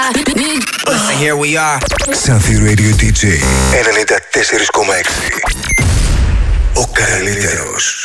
Listen, here we are. Safi Radio DJ 94,6. Ο καλύτερος.